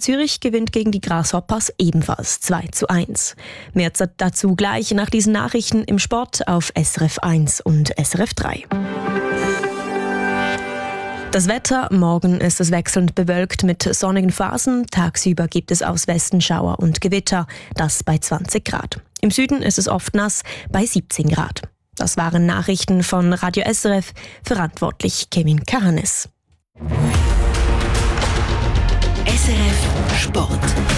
Zürich gewinnt gegen die Grasshoppers ebenfalls 2:1. Mehr dazu gleich nach diesen Nachrichten im Sport auf SRF 1 und SRF 3. Das Wetter: Morgen ist es wechselnd bewölkt mit sonnigen Phasen. Tagsüber gibt es aus Westen Schauer und Gewitter, das bei 20 Grad. Im Süden ist es oft nass, bei 17 Grad. Das waren Nachrichten von Radio SRF, verantwortlich Kevin Kahanis. SRF Sport.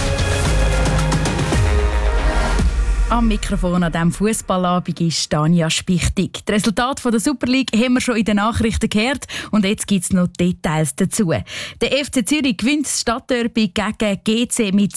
Am Mikrofon an diesem Fußballabend ist Tanja Spichtig. Das Resultat der Super League haben wir schon in den Nachrichten gehört und jetzt gibt es noch Details dazu. Der FC Zürich gewinnt das Stadtderby gegen GC mit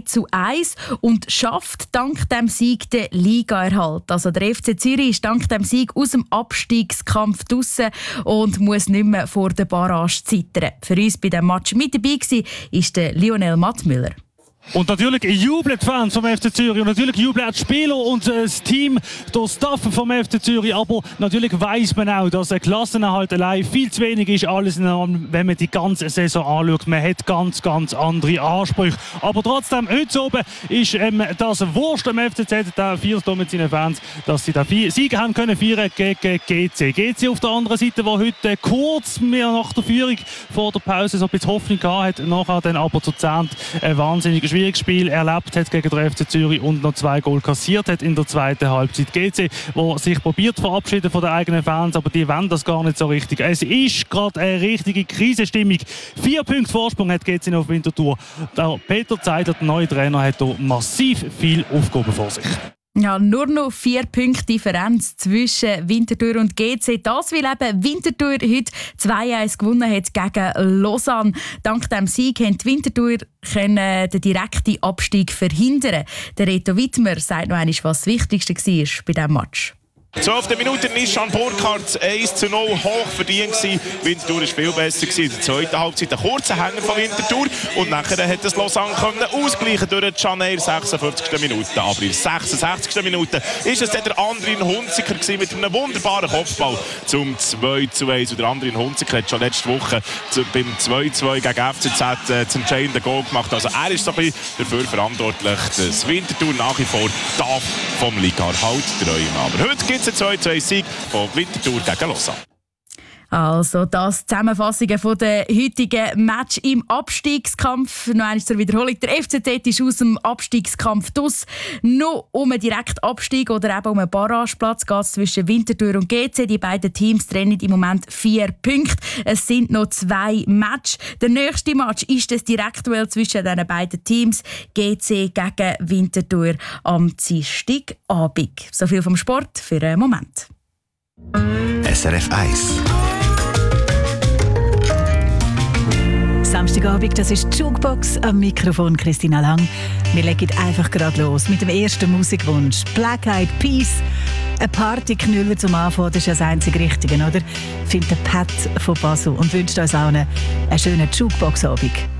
2:1 und schafft dank dem Sieg den Ligaerhalt. Also der FC Zürich ist dank dem Sieg aus dem Abstiegskampf draussen und muss nicht mehr vor der Barrage zittern. Für uns bei diesem Match mit dabei war der Lionel Mattmüller. Und natürlich jubeln die Fans vom FC Zürich und natürlich jubeln die Spieler und das Team, der Staff vom FC Zürich. Aber natürlich weiss man auch, dass ein Klassenerhalt allein viel zu wenig ist, alles in allem, wenn man die ganze Saison anschaut. Man hat ganz andere Ansprüche. Aber trotzdem, heute oben ist das Wurst am FCZ, der feiert hier mit seinen Fans, dass sie den Sieg haben können feiern gegen GC. GC auf der anderen Seite, der heute kurz mehr nach der Führung vor der Pause so ein bisschen Hoffnung gehabt hat, nachher dann aber zu Zehnt ein wahnsinnig schwieriges Spiel erlebt hat gegen den FC Zürich und noch 2 Goal kassiert hat in der zweiten Halbzeit. GC, der sich probiert zu verabschieden von den eigenen Fans, aber die wollen das gar nicht so richtig. Es ist gerade eine richtige Krisenstimmung. 4 Punkte Vorsprung hat GC noch auf Winterthur. Der Peter Zeidler, der neue Trainer, hat hier massiv viele Aufgaben vor sich. Ja, nur noch 4 Punkte Differenz zwischen Winterthur und GC. Das, weil eben Winterthur heute 2:1 gewonnen hat gegen Lausanne. Dank dem Sieg haben die Winterthur den direkten Abstieg verhindern. Der Reto Wittmer sagt noch einmal, was das Wichtigste war bei diesem Match. 12. Minute Nishan Burkhardt 1:0 hoch verdient gewesen. Winterthur war viel besser gewesen. In der zweiten Halbzeit ein kurzer Hänger von Winterthur und nachher hat das Lausanne ausgleichen durch Caner 56. Minute. Aber in der 66. Minute ist es der Andrin Hunziker mit einem wunderbaren Kopfball zum 2:1. Und der Andrin Hunziker hat schon letzte Woche beim 2:2 gegen FCZ das entscheidende Goal gemacht. Also er ist so ein bisschen dafür verantwortlich, dass Winterthur nach wie vor darf vom Ligaerhalt träumen. Aber heute gibt es einen 2:2-Sieg von Winterthur gegen Lausanne. Also das Zusammenfassungen von der heutigen Match im Abstiegskampf. Noch einmal zur Wiederholung. Der FCZ ist aus dem Abstiegskampf draus. Noch um einen direkten Abstieg oder eben um einen Barrageplatz geht es zwischen Winterthur und GC. Die beiden Teams trennen im Moment 4 Punkte. Es sind noch 2 Matches. Der nächste Match ist das Direktduell zwischen diesen beiden Teams. GC gegen Winterthur am Dienstagabend. So viel vom Sport für einen Moment. SRF 1. Samstagabend, das ist die Jukebox, am Mikrofon Christina Lang. Wir legen einfach gerade los mit dem ersten Musikwunsch. Black Eyed Peas, ein Partyknüller zum Anfang, das ist ja das einzige Richtige, oder? Findet Pat von Basel und wünscht uns auch einen schönen Jukebox-Abend.